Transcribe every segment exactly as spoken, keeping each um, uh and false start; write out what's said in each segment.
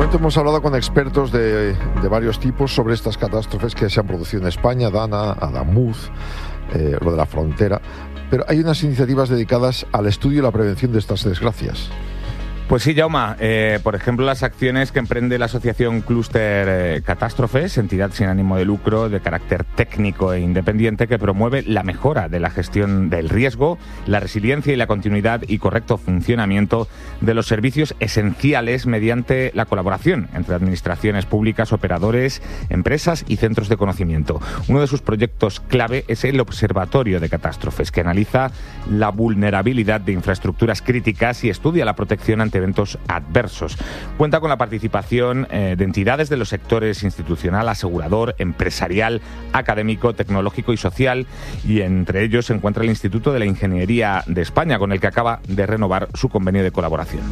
momento hemos hablado con expertos de, de varios tipos sobre estas catástrofes que se han producido en España, Dana, Adamuz, eh, lo de la frontera, pero hay unas iniciativas dedicadas al estudio y la prevención de estas desgracias. Pues sí, Jaume. Eh, por ejemplo, las acciones que emprende la asociación Clúster eh, Catástrofes, entidad sin ánimo de lucro de carácter técnico e independiente que promueve la mejora de la gestión del riesgo, la resiliencia y la continuidad y correcto funcionamiento de los servicios esenciales mediante la colaboración entre administraciones públicas, operadores, empresas y centros de conocimiento. Uno de sus proyectos clave es el Observatorio de Catástrofes, que analiza la vulnerabilidad de infraestructuras críticas y estudia la protección ante eventos adversos. Cuenta con la participación eh, de entidades de los sectores institucional, asegurador, empresarial, académico, tecnológico y social, y entre ellos se encuentra el Instituto de la Ingeniería de España, con el que acaba de renovar su convenio de colaboración.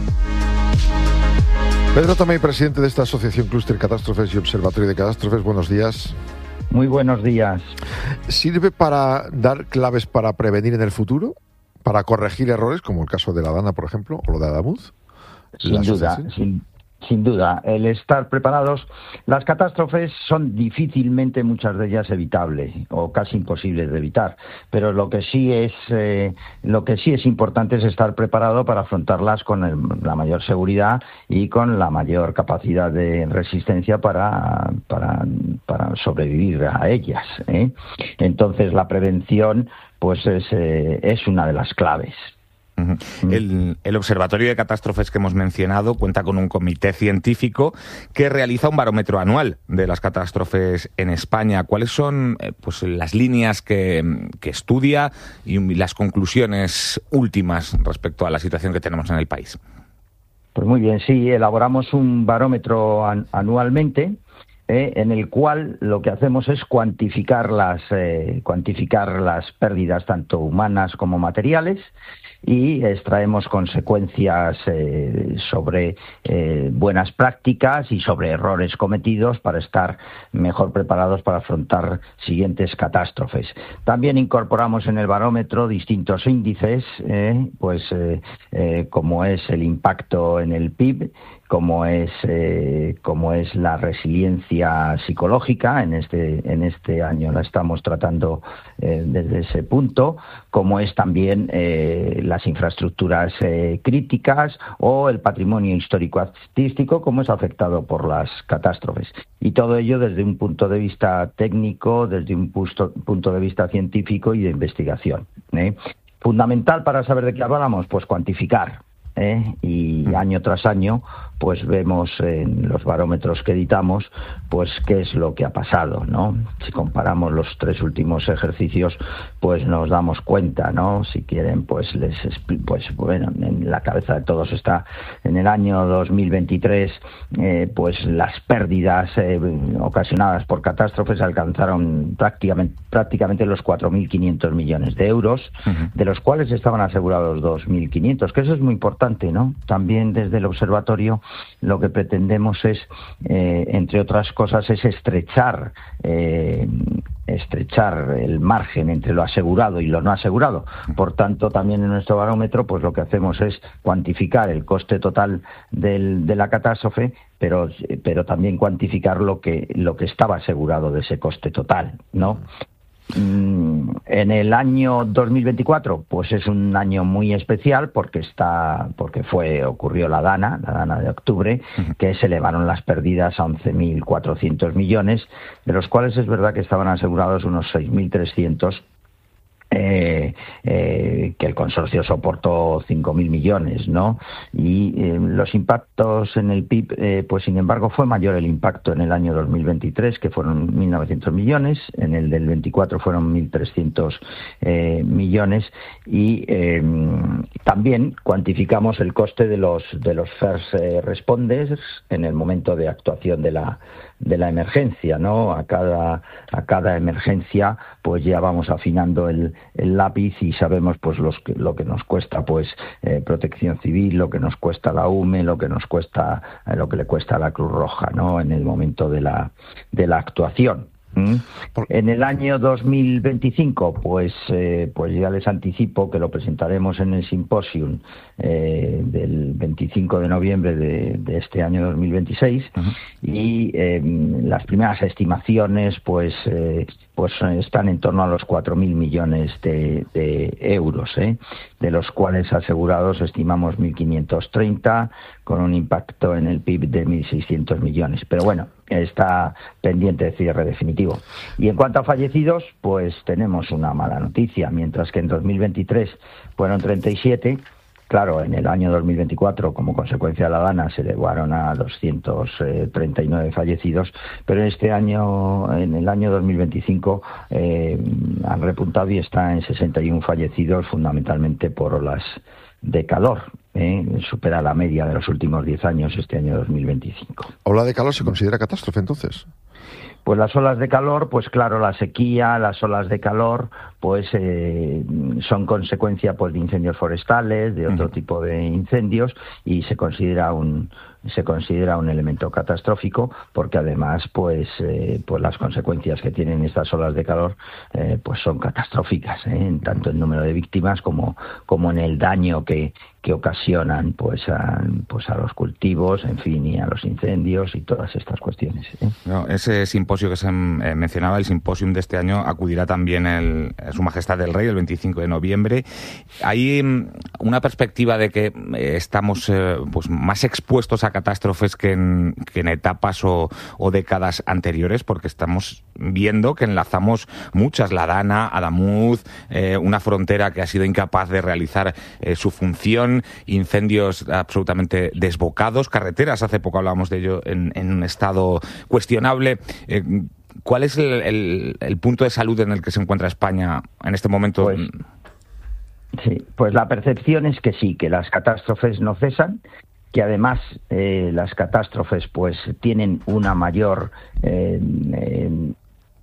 Pedro Tomei, presidente de esta asociación Clúster Catástrofes y Observatorio de Catástrofes, buenos días. Muy buenos días. ¿Sirve para dar claves para prevenir en el futuro? ¿Para corregir errores, como el caso de la Dana, por ejemplo, o lo de Adamuz? Sin duda, sin, sin duda. El estar preparados. Las catástrofes son difícilmente, muchas de ellas, evitables o casi imposibles de evitar. Pero lo que sí es, eh, lo que sí es importante es estar preparado para afrontarlas con el, la mayor seguridad y con la mayor capacidad de resistencia para, para, para sobrevivir a ellas, ¿eh? Entonces, la prevención, pues es, eh, es una de las claves. El, el Observatorio de Catástrofes que hemos mencionado cuenta con un comité científico que realiza un barómetro anual de las catástrofes en España. ¿Cuáles son eh, pues, las líneas que, que estudia y las conclusiones últimas respecto a la situación que tenemos en el país? Pues muy bien, sí, elaboramos un barómetro an- anualmente. Eh, en el cual lo que hacemos es cuantificar las eh, cuantificar las pérdidas tanto humanas como materiales y extraemos consecuencias eh, sobre eh, buenas prácticas y sobre errores cometidos para estar mejor preparados para afrontar siguientes catástrofes. También incorporamos en el barómetro distintos índices, eh, pues eh, eh, como es el impacto en el P I B, como es eh, como es la resiliencia psicológica. En este en este año la estamos tratando eh, desde ese punto, como es también eh, las infraestructuras eh, críticas o el patrimonio histórico artístico, como es afectado por las catástrofes, y todo ello desde un punto de vista técnico, desde un punto, punto de vista científico y de investigación, ¿eh? Fundamental para saber de qué hablamos, pues cuantificar. ¿Eh? Y año tras año pues vemos en los barómetros que editamos pues qué es lo que ha pasado, ¿no? Si comparamos los tres últimos ejercicios pues nos damos cuenta, ¿no? Si quieren pues les explico, pues bueno, en la cabeza de todos está en el año dos mil veintitrés eh, pues las pérdidas eh, ocasionadas por catástrofes alcanzaron prácticamente prácticamente los cuatro mil quinientos millones de euros, uh-huh. de los cuales estaban asegurados dos mil quinientos, que eso es muy importante, ¿no? También desde el observatorio lo que pretendemos es, eh, entre otras cosas, es estrechar eh, estrechar el margen entre lo asegurado y lo no asegurado. Por tanto, también en nuestro barómetro, pues lo que hacemos es cuantificar el coste total del, de la catástrofe, pero pero también cuantificar lo que lo que estaba asegurado de ese coste total, ¿no? En el año dos mil veinticuatro, pues es un año muy especial porque está, porque fue ocurrió la Dana, la Dana de octubre, que se elevaron las pérdidas a once mil cuatrocientos millones, de los cuales es verdad que estaban asegurados unos seis mil trescientos. Eh, eh, que el consorcio soportó cinco mil millones, ¿no? Y eh, los impactos en el P I B, eh, pues sin embargo fue mayor el impacto en el año dos mil veintitrés, que fueron mil novecientos millones, en el del veinticuatro fueron mil trescientos eh, millones, y eh, también cuantificamos el coste de los de los first responders en el momento de actuación de la de la emergencia, ¿no? A cada a cada emergencia pues ya vamos afinando el, el lápiz y sabemos pues los que, lo que nos cuesta pues eh, Protección Civil, lo que nos cuesta la U M E, lo que nos cuesta eh, lo que le cuesta a la Cruz Roja, ¿no? En el momento de la de la actuación. ¿Mm? En el año dos mil veinticinco, pues, eh, pues ya les anticipo que lo presentaremos en el Symposium eh, del veinticinco de noviembre de, de este año dos mil veintiséis. Uh-huh. Y eh, las primeras estimaciones pues, eh, pues están en torno a los cuatro mil millones de, de euros, ¿eh? de los cuales asegurados estimamos mil quinientos treinta, con un impacto en el P I B de mil seiscientos millones. Pero bueno, está pendiente de cierre definitivo. Y en cuanto a fallecidos, pues tenemos una mala noticia. Mientras que en dos mil veintitrés fueron treinta y siete, claro, en el año dos mil veinticuatro, como consecuencia de la DANA, se elevaron a doscientos treinta y nueve fallecidos, pero en este año, en el año dos mil veinticinco, eh, han repuntado y está en sesenta y uno fallecidos, fundamentalmente por olas de calor. ¿eh? Supera la media de los últimos diez años este año dos mil veinticinco. ¿Ola de calor se considera catástrofe entonces? Pues las olas de calor, pues claro, la sequía, las olas de calor, pues eh, son consecuencia pues de incendios forestales, de otro uh-huh. tipo de incendios, y se considera un se considera un elemento catastrófico, porque además pues eh, pues las consecuencias que tienen estas olas de calor eh, pues son catastróficas, ¿eh? en tanto en número de víctimas como como en el daño que que ocasionan pues a, pues a los cultivos, en fin, y a los incendios y todas estas cuestiones, ¿eh? No, ese simposio que se eh, mencionaba, el simposium de este año, acudirá también el, Su Majestad el Rey el veinticinco de noviembre. Hay una perspectiva de que eh, estamos eh, pues más expuestos a catástrofes que en, que en etapas o, o décadas anteriores, porque estamos viendo que enlazamos muchas, la DANA, Adamuz, eh, una frontera que ha sido incapaz de realizar eh, su función, incendios absolutamente desbocados, carreteras, hace poco hablábamos de ello, en, en un estado cuestionable. Eh, ¿Cuál es el, el, el punto de salud en el que se encuentra España en este momento? Pues, sí, pues la percepción es que sí, que las catástrofes no cesan, que además eh, las catástrofes pues tienen una mayor eh, eh,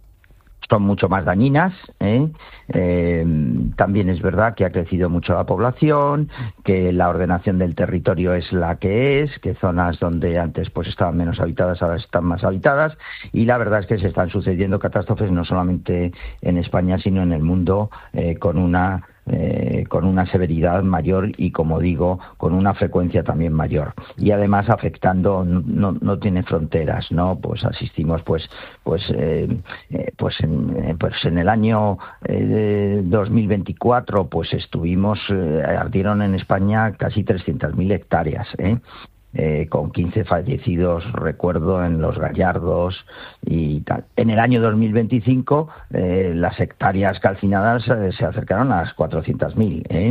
son mucho más dañinas, ¿eh? Eh, también es verdad que ha crecido mucho la población, que la ordenación del territorio es la que es, que zonas donde antes pues estaban menos habitadas ahora están más habitadas, y la verdad es que se están sucediendo catástrofes no solamente en España sino en el mundo, eh, con una Eh, con una severidad mayor y, como digo, con una frecuencia también mayor, y además afectando, no, no tiene fronteras, ¿no? Pues asistimos pues pues eh, eh, pues, en, eh, pues en el año eh, dos mil veinticuatro pues estuvimos eh, ardieron en España casi trescientas mil hectáreas, ¿eh? Eh, con quince fallecidos, recuerdo, en Los Gallardos y tal. En el año dos mil veinticinco eh, las hectáreas calcinadas eh, se acercaron a las cuatrocientas mil, ¿eh?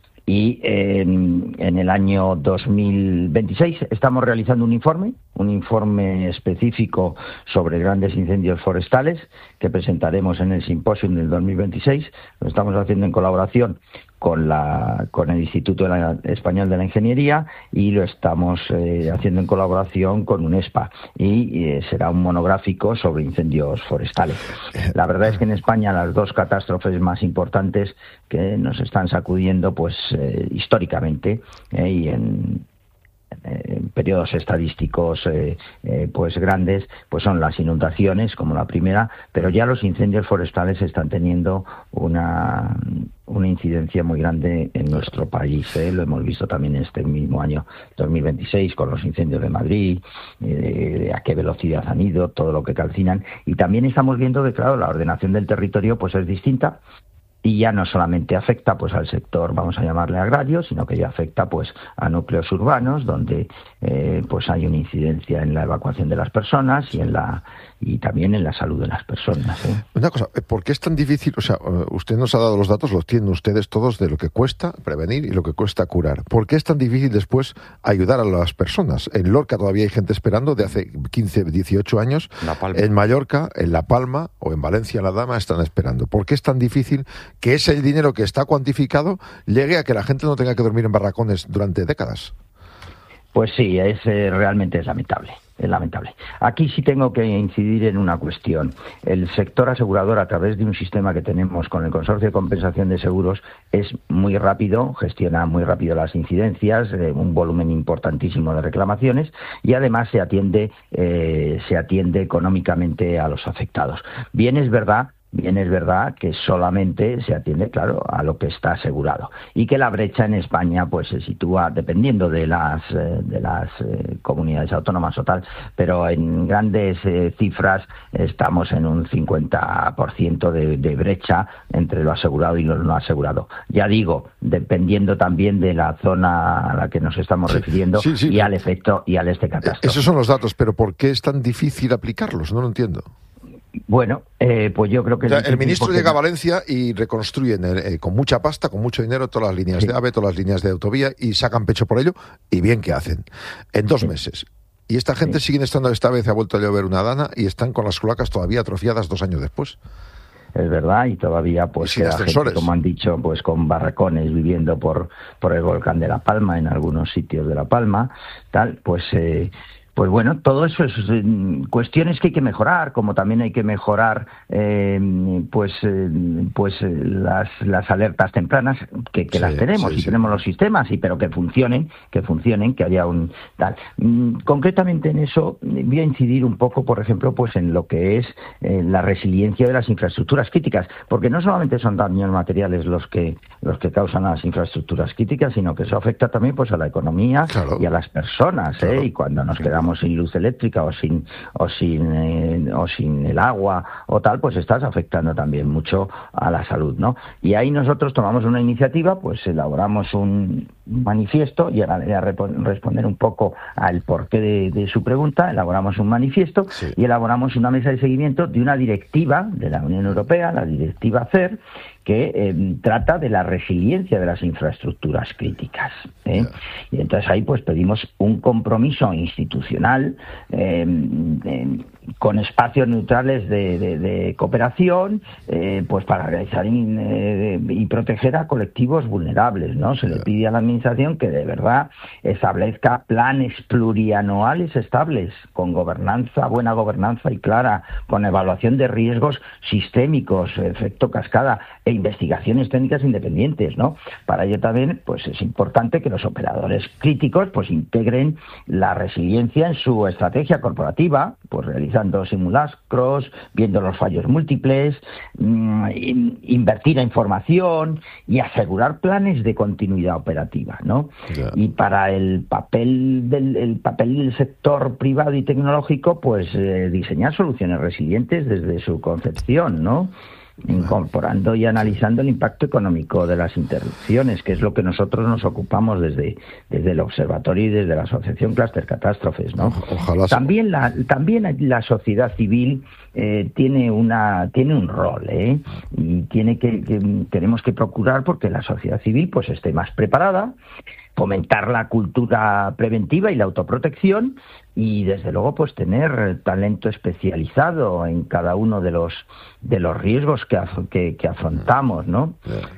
Y eh, en el año dos mil veintiséis estamos realizando un informe, un informe específico sobre grandes incendios forestales que presentaremos en el Symposium del dos mil veintiséis. Lo estamos haciendo en colaboración con la con el Instituto de la, Español de la Ingeniería, y lo estamos eh, haciendo en colaboración con UNESPA, y eh, será un monográfico sobre incendios forestales. La verdad es que en España las dos catástrofes más importantes que nos están sacudiendo pues eh, históricamente eh, y en en periodos estadísticos eh, eh, pues grandes, pues son las inundaciones como la primera, pero ya los incendios forestales están teniendo una una incidencia muy grande en nuestro país, ¿eh? Lo hemos visto también en este mismo año dos mil veintiséis con los incendios de Madrid, eh, a qué velocidad han ido, todo lo que calcinan, y también estamos viendo que, claro, la ordenación del territorio pues es distinta, y ya no solamente afecta pues al sector, vamos a llamarle agrario, sino que ya afecta pues a núcleos urbanos donde eh, pues hay una incidencia en la evacuación de las personas y en la y también en la salud de las personas, ¿eh? Una cosa, ¿por qué es tan difícil? O sea, usted nos ha dado los datos, los tienen ustedes todos, de lo que cuesta prevenir y lo que cuesta curar. ¿Por qué es tan difícil después ayudar a las personas? En Lorca todavía hay gente esperando de hace quince, dieciocho años. En Mallorca, en La Palma o en Valencia, La Dama, están esperando. ¿Por qué es tan difícil que ese dinero que está cuantificado llegue a que la gente no tenga que dormir en barracones durante décadas? Pues sí, es eh, realmente es lamentable. es lamentable. Aquí sí tengo que incidir en una cuestión. El sector asegurador, a través de un sistema que tenemos con el Consorcio de Compensación de Seguros, es muy rápido, gestiona muy rápido las incidencias, eh, un volumen importantísimo de reclamaciones, y además se atiende, eh, se atiende económicamente a los afectados. Bien es verdad Bien es verdad que solamente se atiende, claro, a lo que está asegurado, y que la brecha en España pues se sitúa, dependiendo de las eh, de las eh, comunidades autónomas o tal, pero en grandes eh, cifras estamos en un cincuenta por ciento de, de brecha entre lo asegurado y lo no asegurado. Ya digo, dependiendo también de la zona a la que nos estamos sí, refiriendo sí, sí. y al efecto y al este catástrofe. Esos son los datos, pero ¿por qué es tan difícil aplicarlos? No lo entiendo. Bueno, eh, pues yo creo que... O sea, el ministro llega a Valencia y reconstruyen eh, con mucha pasta, con mucho dinero, todas las líneas sí. de AVE, todas las líneas de autovía, y sacan pecho por ello, y bien que hacen, en dos sí. meses. Y esta gente sí. sigue estando, esta vez ha vuelto a llover una dana, y están con las cloacas todavía atrofiadas dos años después. Es verdad, y todavía pues y queda gente, como han dicho, pues con barracones viviendo por, por el volcán de La Palma, en algunos sitios de La Palma, tal, pues... Eh, Pues bueno, todo eso es eh, cuestiones que hay que mejorar, como también hay que mejorar eh, pues eh, pues eh, las las alertas tempranas, que, que sí, las tenemos, sí, y sí. tenemos los sistemas, y pero que funcionen, que funcionen, que haya un tal. Mm, concretamente en eso voy a incidir un poco, por ejemplo, pues en lo que es eh, la resiliencia de las infraestructuras críticas, porque no solamente son daños materiales los que los que causan las infraestructuras críticas, sino que eso afecta también pues a la economía claro. y a las personas, claro. ¿eh? Y cuando nos quedamos sin luz eléctrica o sin o sin eh, o sin el agua o tal, pues estás afectando también mucho a la salud, ¿no? Y ahí nosotros tomamos una iniciativa, pues elaboramos un manifiesto, y ahora voy a responder un poco al porqué de, de su pregunta. Elaboramos un manifiesto sí. y elaboramos una mesa de seguimiento de una directiva de la Unión Europea, la directiva C E R, que eh, trata de la resiliencia de las infraestructuras críticas, ¿eh? Yeah. Y entonces ahí pues pedimos un compromiso institucional eh, de, con espacios neutrales de, de, de cooperación, eh, pues para realizar in, eh, y proteger a colectivos vulnerables, ¿no? Se yeah. le pide a la administración que de verdad establezca planes plurianuales estables, con gobernanza, buena gobernanza y clara, con evaluación de riesgos sistémicos, efecto cascada, e investigaciones técnicas independientes, ¿no? Para ello también pues es importante que los operadores críticos pues integren la resiliencia en su estrategia corporativa, pues realizando simulacros, viendo los fallos múltiples, mmm, invertir en formación y asegurar planes de continuidad operativa, ¿no? Yeah. Y para el papel del el papel del sector privado y tecnológico, pues eh, diseñar soluciones resilientes desde su concepción, ¿no? Incorporando y analizando el impacto económico de las interrupciones, que es lo que nosotros nos ocupamos desde, desde el observatorio y desde la asociación Clúster Catástrofes, ¿no? Ojalá. También la también la sociedad civil eh, tiene una tiene un rol, ¿eh? Y tiene que, que tenemos que procurar porque la sociedad civil pues esté más preparada, fomentar la cultura preventiva y la autoprotección, y desde luego pues tener talento especializado en cada uno de los de los riesgos que, af- que, que afrontamos, ¿no?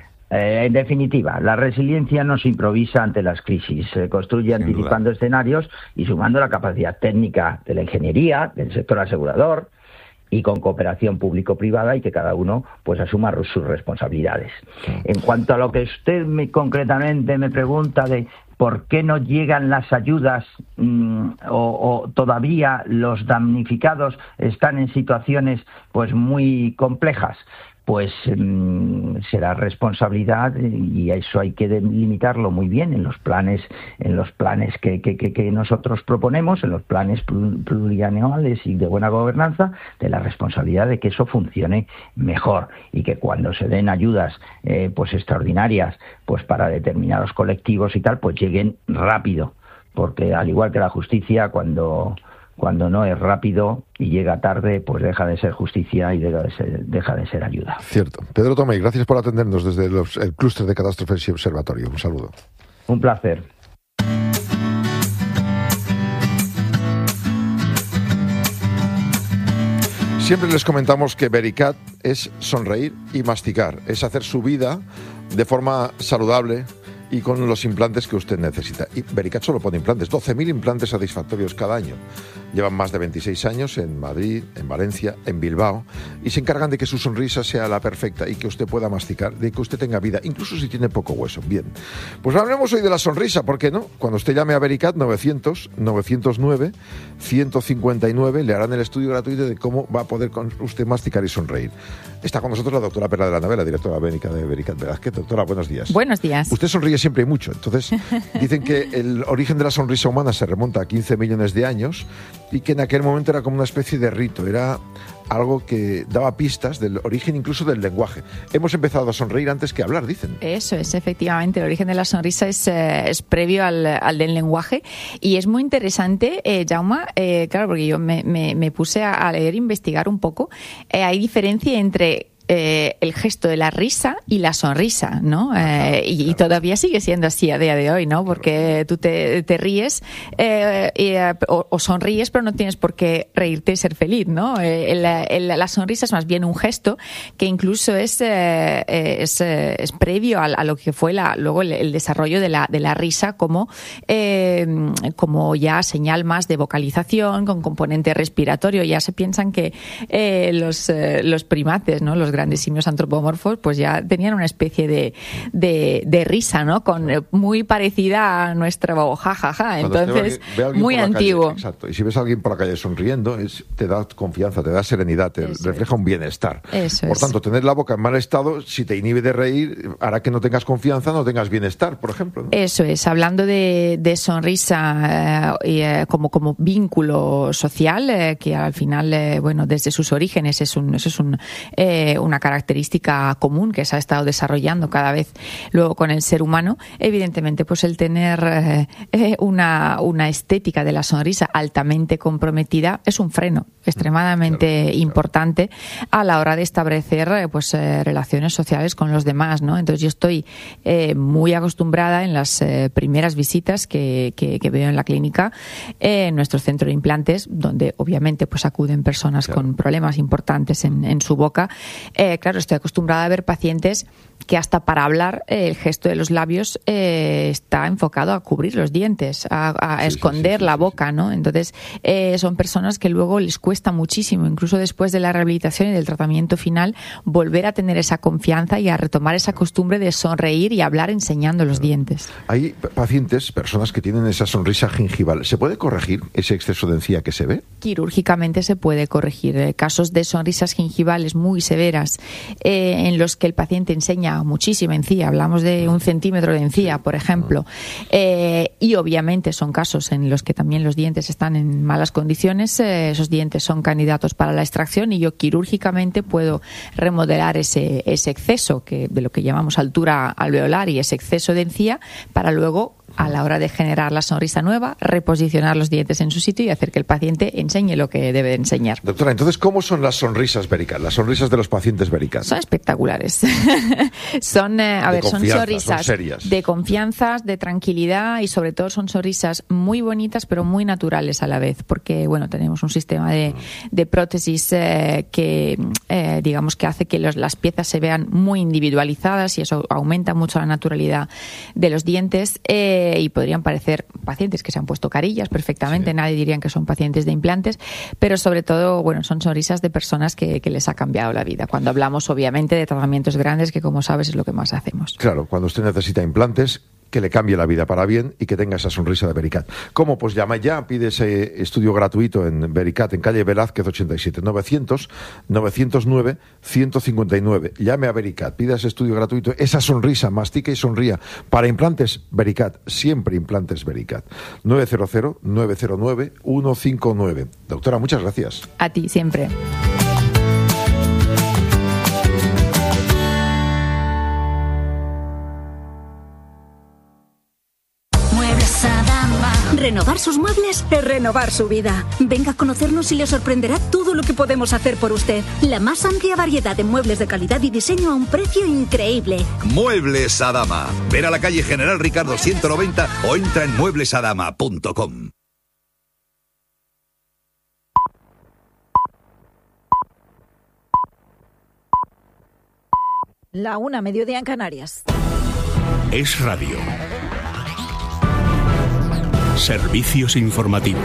Eh, en definitiva, la resiliencia no se improvisa ante las crisis, se construye Sin anticipando duda. escenarios y sumando la capacidad técnica de la ingeniería, del sector asegurador, y con cooperación público-privada, y que cada uno pues asuma sus responsabilidades. Sí. En cuanto a lo que usted me, concretamente me pregunta de por qué no llegan las ayudas mmm, o, o todavía los damnificados están en situaciones pues muy complejas, pues mmm, será responsabilidad, y eso hay que delimitarlo muy bien en los planes en los planes que, que, que nosotros proponemos, en los planes plurianuales y de buena gobernanza, de la responsabilidad de que eso funcione mejor, y que cuando se den ayudas eh, pues extraordinarias pues para determinados colectivos y tal, pues lleguen rápido, porque al igual que la justicia, cuando Cuando no es rápido y llega tarde, pues deja de ser justicia y deja de ser, deja de ser ayuda. Cierto. Pedro Tomei, gracias por atendernos desde los, el Clúster de Catástrofes y Observatorio. Un saludo. Un placer. Siempre les comentamos que Vericat es sonreír y masticar, es hacer su vida de forma saludable y con los implantes que usted necesita. Y Vericat solo pone implantes, doce mil implantes satisfactorios cada año. Llevan más de veintiséis años en Madrid, en Valencia, en Bilbao, y se encargan de que su sonrisa sea la perfecta y que usted pueda masticar, de que usted tenga vida, incluso si tiene poco hueso. Bien, pues hablemos hoy de la sonrisa, ¿por qué no? Cuando usted llame a Vericat, novecientos, novecientos nueve, ciento cincuenta y nueve, le harán el estudio gratuito de cómo va a poder con usted masticar y sonreír. Está con nosotros la doctora Perla de la Navera, directora médica de Vericat Velázquez. Doctora, buenos días. Buenos días. Usted sonríe siempre y mucho. Entonces, dicen que el origen de la sonrisa humana se remonta a quince millones de años y que en aquel momento era como una especie de rito, era algo que daba pistas del origen incluso del lenguaje. Hemos empezado a sonreír antes que hablar, dicen. Eso es, efectivamente. El origen de la sonrisa es, eh, es previo al, al del lenguaje y es muy interesante, eh, Jaume, eh, claro, porque yo me, me, me puse a, a leer e investigar un poco. Eh, hay diferencia entre Eh, el gesto de la risa y la sonrisa, ¿no? Eh, y, y todavía sigue siendo así a día de hoy, ¿no? Porque tú te, te ríes eh, y, eh, o, o sonríes, pero no tienes por qué reírte y ser feliz, ¿no? Eh, el, el, la sonrisa es más bien un gesto que incluso es, eh, es, es previo a, a lo que fue la, luego el, el desarrollo de la, de la risa como, eh, como ya señal más de vocalización, con componente respiratorio. Ya se piensan que eh, los, eh, los primates, ¿no? Los grandes simios antropomorfos, pues ya tenían una especie de, de, de risa, ¿no? Con, muy parecida a nuestra jajaja. Ja, ja. Entonces, muy antiguo. Calle, exacto. Y si ves a alguien por la calle sonriendo, es, te da confianza, te da serenidad, te Eso refleja es. un bienestar. Eso por es. tanto, tener la boca en mal estado, si te inhibe de reír, hará que no tengas confianza, no tengas bienestar, por ejemplo, ¿no? Eso es. Hablando de, de sonrisa eh, eh, como, como vínculo social, eh, que al final, eh, bueno, desde sus orígenes es un, eso es un eh, una característica común que se ha estado desarrollando cada vez luego con el ser humano, evidentemente pues el tener eh, una, una estética de la sonrisa altamente comprometida es un freno extremadamente claro, importante claro. a la hora de establecer pues eh, relaciones sociales con los demás, ¿no? Entonces yo estoy eh, muy acostumbrada en las eh, primeras visitas que, que, que veo en la clínica, eh, en nuestro centro de implantes, donde obviamente pues acuden personas claro. con problemas importantes en, en su boca. Eh, claro, estoy acostumbrada a ver pacientes que hasta para hablar eh, el gesto de los labios eh, está enfocado a cubrir los dientes, a, a sí, esconder sí, sí, la sí, boca, sí. ¿no? Entonces eh, son personas que luego les cuesta muchísimo, incluso después de la rehabilitación y del tratamiento final, volver a tener esa confianza y a retomar esa costumbre de sonreír y hablar enseñando los dientes. Hay pacientes, personas que tienen esa sonrisa gingival. ¿Se puede corregir ese exceso de encía que se ve? Quirúrgicamente se puede corregir. Eh, casos de sonrisas gingivales muy severas eh, en los que el paciente enseña muchísima encía, hablamos de un centímetro de encía, por ejemplo, eh, y obviamente son casos en los que también los dientes están en malas condiciones, eh, esos dientes son candidatos para la extracción y yo quirúrgicamente puedo remodelar ese, ese exceso que, de lo que llamamos altura alveolar y ese exceso de encía para luego, a la hora de generar la sonrisa nueva, reposicionar los dientes en su sitio y hacer que el paciente enseñe lo que debe enseñar. Doctora, entonces, ¿cómo son las sonrisas Vericat, las sonrisas de los pacientes Vericat? Son espectaculares. son, eh, a de ver, son sonrisas son serias. de confianza, de tranquilidad y sobre todo son sonrisas muy bonitas pero muy naturales a la vez, porque bueno, tenemos un sistema de, de prótesis eh, que eh, digamos que hace que los, las piezas se vean muy individualizadas y eso aumenta mucho la naturalidad de los dientes. Eh, y podrían parecer pacientes que se han puesto carillas perfectamente, sí. Nadie diría que son pacientes de implantes, pero sobre todo, bueno, son sonrisas de personas que, que les ha cambiado la vida. Cuando hablamos, obviamente, de tratamientos grandes, que como sabes es lo que más hacemos. Claro, cuando usted necesita implantes, que le cambie la vida para bien y que tenga esa sonrisa de Vericat. ¿Cómo? Pues llama ya, pide ese estudio gratuito en Vericat, en calle Velázquez ochenta y siete, novecientos, novecientos nueve, ciento cincuenta y nueve. Llame a Vericat, pida ese estudio gratuito, esa sonrisa, mastique y sonría. Para implantes, Vericat, siempre implantes Vericat. nueve cero cero, nueve cero nueve, uno cinco nueve. Doctora, muchas gracias. A ti, siempre. Renovar sus muebles es renovar su vida. Venga a conocernos y le sorprenderá todo lo que podemos hacer por usted. La más amplia variedad de muebles de calidad y diseño a un precio increíble. Muebles Adama. Ven a la calle General Ricardo ciento noventa o entra en muebles adama punto com. La una, mediodía en Canarias. Es radio. Servicios informativos.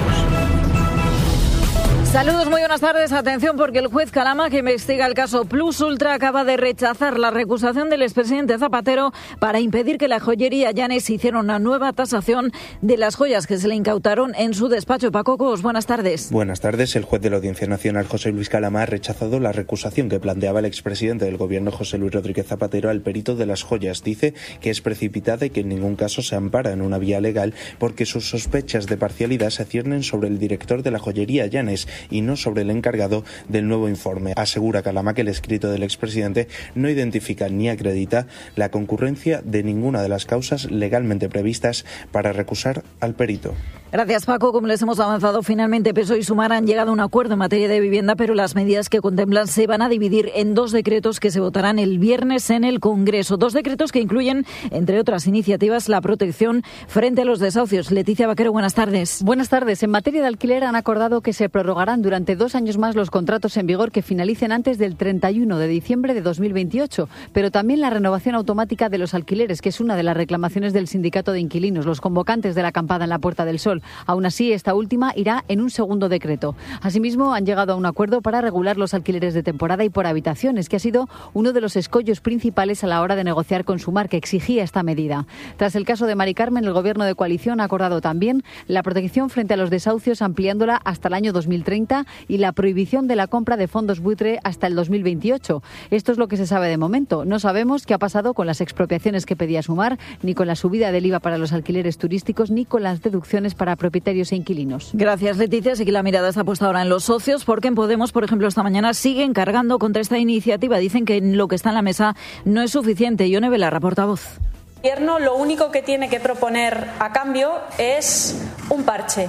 Saludos, muy buenas tardes. Atención, porque el juez Calama, que investiga el caso Plus Ultra, acaba de rechazar la recusación del expresidente Zapatero para impedir que la joyería Llanes hiciera una nueva tasación de las joyas que se le incautaron en su despacho. Paco Cos, buenas tardes. Buenas tardes. El juez de la Audiencia Nacional, José Luis Calama, ha rechazado la recusación que planteaba el expresidente del Gobierno, José Luis Rodríguez Zapatero, al perito de las joyas. Dice que es precipitada y que en ningún caso se ampara en una vía legal porque sus sospechas de parcialidad se ciernen sobre el director de la joyería Llanes y no sobre el encargado del nuevo informe. Asegura Calama que el escrito del expresidente no identifica ni acredita la concurrencia de ninguna de las causas legalmente previstas para recusar al perito. Gracias, Paco. Como les hemos avanzado, finalmente P S O E y Sumar han llegado a un acuerdo en materia de vivienda, pero las medidas que contemplan se van a dividir en dos decretos que se votarán el viernes en el Congreso. Dos decretos que incluyen, entre otras iniciativas, la protección frente a los desahucios. Leticia Vaquero, buenas tardes. Buenas tardes. En materia de alquiler han acordado que se prorrogarán durante dos años más los contratos en vigor que finalicen antes del treinta y uno de diciembre de dos mil veintiocho, pero también la renovación automática de los alquileres, que es una de las reclamaciones del sindicato de inquilinos, los convocantes de la acampada en la Puerta del Sol. Aún así, esta última irá en un segundo decreto. Asimismo, han llegado a un acuerdo para regular los alquileres de temporada y por habitaciones, que ha sido uno de los escollos principales a la hora de negociar con Sumar, que exigía esta medida. Tras el caso de Mari Carmen, el Gobierno de coalición ha acordado también la protección frente a los desahucios, ampliándola hasta el año dos mil treinta y la prohibición de la compra de fondos buitre hasta el dos mil veintiocho. Esto es lo que se sabe de momento. No sabemos qué ha pasado con las expropiaciones que pedía Sumar, ni con la subida del I V A para los alquileres turísticos, ni con las deducciones para propietarios e inquilinos. Gracias, Leticia. Así que la mirada está puesta ahora en los socios, porque en Podemos, por ejemplo, esta mañana siguen cargando contra esta iniciativa. Dicen que lo que está en la mesa no es suficiente. Ione Belarra, portavoz. El Gobierno lo único que tiene que proponer a cambio es un parche.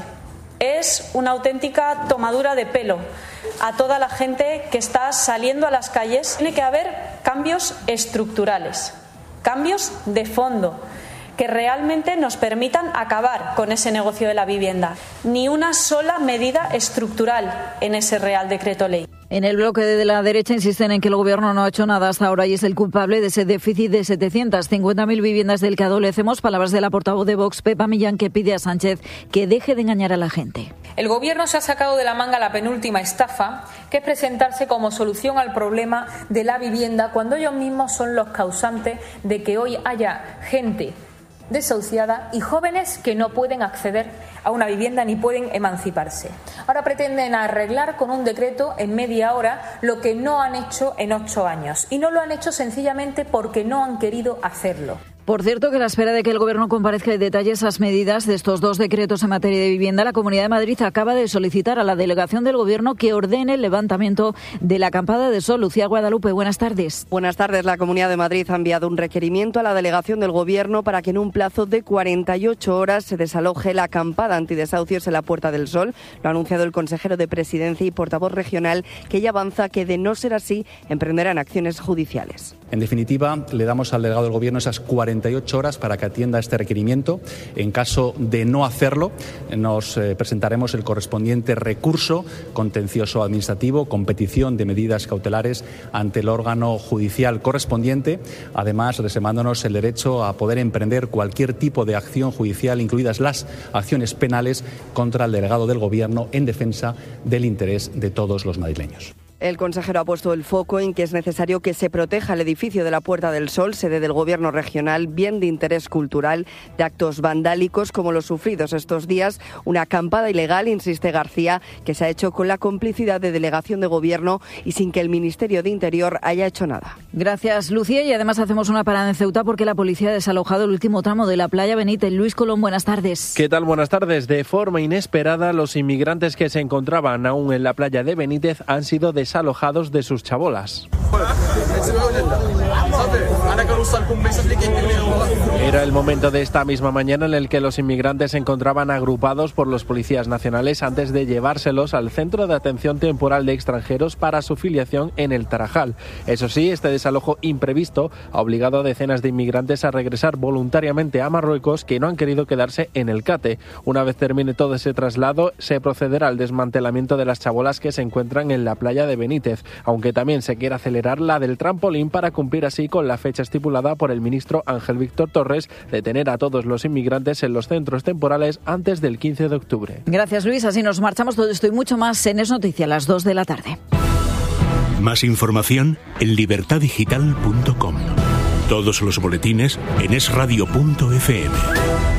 Es una auténtica tomadura de pelo a toda la gente que está saliendo a las calles. Tiene que haber cambios estructurales, cambios de fondo, que realmente nos permitan acabar con ese negocio de la vivienda. Ni una sola medida estructural en ese Real Decreto Ley. En el bloque de la derecha insisten en que el Gobierno no ha hecho nada hasta ahora y es el culpable de ese déficit de setecientas cincuenta mil viviendas del que adolecemos. Palabras de la portavoz de Vox, Pepa Millán, que pide a Sánchez que deje de engañar a la gente. El Gobierno se ha sacado de la manga la penúltima estafa, que es presentarse como solución al problema de la vivienda cuando ellos mismos son los causantes de que hoy haya gente desahuciada y jóvenes que no pueden acceder a una vivienda ni pueden emanciparse. Ahora pretenden arreglar con un decreto en media hora lo que no han hecho en ocho años. Y no lo han hecho sencillamente porque no han querido hacerlo. Por cierto, que a la espera de que el Gobierno comparezca y detalle esas medidas de estos dos decretos en materia de vivienda, la Comunidad de Madrid acaba de solicitar a la delegación del Gobierno que ordene el levantamiento de la acampada de Sol. Lucía Guadalupe, buenas tardes. Buenas tardes. La Comunidad de Madrid ha enviado un requerimiento a la delegación del Gobierno para que en un plazo de cuarenta y ocho horas se desaloje la acampada antidesahucios en la Puerta del Sol. Lo ha anunciado el consejero de Presidencia y portavoz regional, que ya avanza que, de no ser así, emprenderán acciones judiciales. En definitiva, le damos al delegado del Gobierno esas cuarenta y ocho horas para que atienda este requerimiento. En caso de no hacerlo, nos eh, presentaremos el correspondiente recurso contencioso administrativo con petición de medidas cautelares ante el órgano judicial correspondiente, además reservándonos el derecho a poder emprender cualquier tipo de acción judicial, incluidas las acciones penales, contra el delegado del Gobierno en defensa del interés de todos los madrileños. El consejero ha puesto el foco en que es necesario que se proteja el edificio de la Puerta del Sol, sede del Gobierno regional, bien de interés cultural, de actos vandálicos como los sufridos estos días. Una acampada ilegal, insiste García, que se ha hecho con la complicidad de delegación de Gobierno y sin que el Ministerio de Interior haya hecho nada. Gracias, Lucía. Y además hacemos una parada en Ceuta porque la policía ha desalojado el último tramo de la playa Benítez. Luis Colón, buenas tardes. ¿Qué tal? Buenas tardes. De forma inesperada, los inmigrantes que se encontraban aún en la playa de Benítez han sido desalojados desalojados de sus chabolas. Era el momento de esta misma mañana en el que los inmigrantes se encontraban agrupados por los policías nacionales antes de llevárselos al Centro de Atención Temporal de Extranjeros para su filiación en el Tarajal. Eso sí, este desalojo imprevisto ha obligado a decenas de inmigrantes a regresar voluntariamente a Marruecos, que no han querido quedarse en el Cate. Una vez termine todo ese traslado, se procederá al desmantelamiento de las chabolas que se encuentran en la playa de Benítez, aunque también se quiere acelerar la del trampolín para cumplir así con la fecha estipulada por el ministro Ángel Víctor Torres de tener a todos los inmigrantes en los centros temporales antes del quince de octubre. Gracias, Luis. Así nos marchamos. Todo esto y mucho más en Es Noticia a las dos de la tarde. Más información en libertad digital punto com. Todos los boletines en es radio punto efe eme.